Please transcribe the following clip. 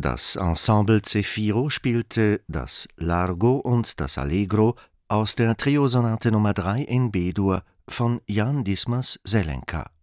Das Ensemble Zefiro spielte das Largo und das Allegro aus der Triosonate Nr. 3 in B-Dur von Jan Dismas Zelenka.